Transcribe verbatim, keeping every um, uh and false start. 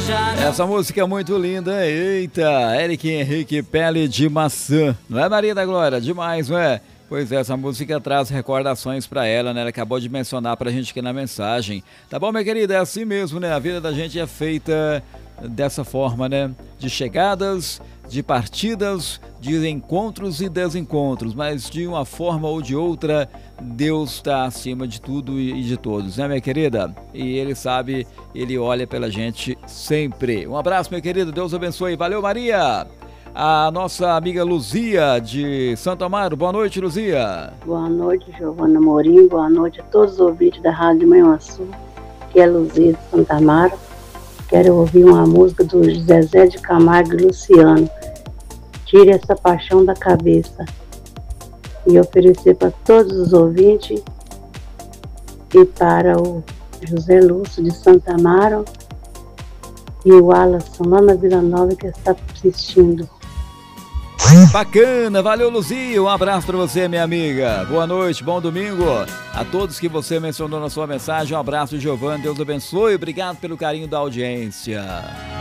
Essa música é muito linda. Eita, Eric Henrique, Pele de Maçã. Não é, Maria da Glória? Demais, não é? Pois é, essa música traz recordações pra ela, né? Ela acabou de mencionar pra gente aqui na mensagem. Tá bom, minha querida? É assim mesmo, né? A vida da gente é feita dessa forma, né? De chegadas, de partidas, de encontros e desencontros, mas de uma forma ou de outra, Deus está acima de tudo e de todos, né, minha querida? E Ele sabe, Ele olha pela gente sempre. Um abraço, minha querida, Deus abençoe. Valeu, Maria! A nossa amiga Luzia, de Santo Amaro. Boa noite, Luzia. Boa noite, Giovana Morim. Boa noite a todos os ouvintes da Rádio Manhuaçu, que é Luzia de Santo Amaro. Quero ouvir uma música do Zezé de Camargo e Luciano, Tire Essa Paixão da Cabeça, e oferecer para todos os ouvintes e para o José Lúcio de Santo Amaro e o Alasson lá na Vila Nova que está assistindo. Bacana, valeu, Luzia, um abraço para você, minha amiga, boa noite, bom domingo a todos que você mencionou na sua mensagem. Um abraço, Giovana, Deus abençoe, obrigado pelo carinho da audiência.